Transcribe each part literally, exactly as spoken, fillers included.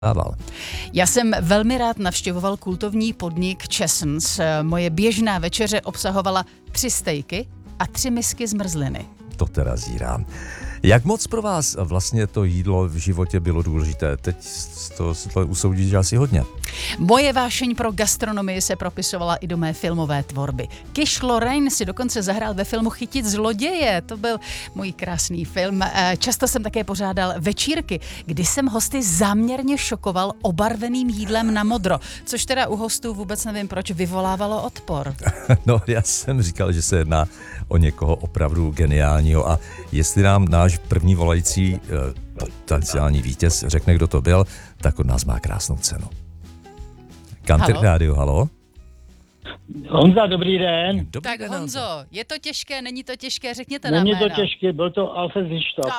Dával. Já jsem velmi rád navštěvoval kultovní podnik Chessons. Moje běžná večeře obsahovala tři stejky a tři misky zmrzliny. To teda zírám. Jak moc pro vás vlastně to jídlo v životě bylo důležité? Teď to, to usoudíš, že asi hodně. Moje vášeň pro gastronomii se propisovala i do mé filmové tvorby. Kish Lorraine si dokonce zahrál ve filmu Chytit zloděje. To byl můj krásný film. Často jsem také pořádal večírky, kdy jsem hosty záměrně šokoval obarveným jídlem na modro, což teda u hostů vůbec nevím, proč vyvolávalo odpor. No, já jsem říkal, že se jedná o někoho opravdu geniálního a jestli nám náš první volající potenciální vítěz řekne, kdo to byl, tak od nás má krásnou cenu. Country Radio, halo? Honza, dobrý den. Dobrý Tak den, Honzo, je to těžké, není to těžké, řekněte nám Není to jména. těžké, byl to Alfred Hitchcock.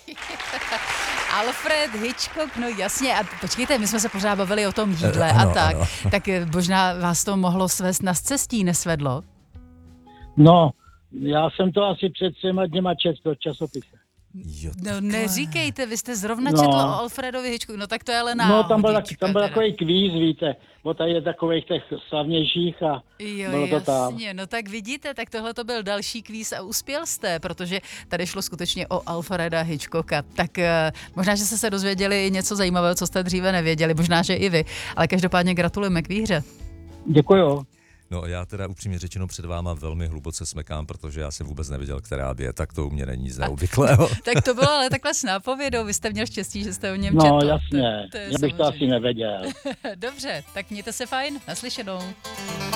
Alfred Hitchcock, no jasně, a počkejte, my jsme se pořád bavili o tom jídle Ano, a tak, ano. tak možná vás to mohlo svést na scestí, nesvedlo? No, já jsem to asi před třema dněma četl v časopise. Jo, No takhle. neříkejte, vy jste zrovna No. četl o Alfredovi Hitchcocku, no tak to je ale No, tam byl, tak, náhodička tam byl teda. takový kvíz, víte, bo tady je takových těch slavnějších a Jo, bylo to tam. jasně, no tak vidíte, tak tohle to byl další kvíz a uspěl jste, protože tady šlo skutečně o Alfreda Hitchcocka. Tak uh, možná, že jste se dozvěděli něco zajímavého, co jste dříve nevěděli, možná, že i vy, ale každopádně gratulujeme k výhře. Děkuju. No já teda upřímně řečeno před váma velmi hluboce smekám, protože já jsem vůbec nevěděl, která by je, tak to u mě není nic neobvyklého. Tak to bylo ale takhle s nápovědou, vy jste měl štěstí, že jste o něm No, četl. jasně, To, to je já bych to samozřejmě. asi nevěděl. Dobře, tak mějte se fajn, naslyšenou.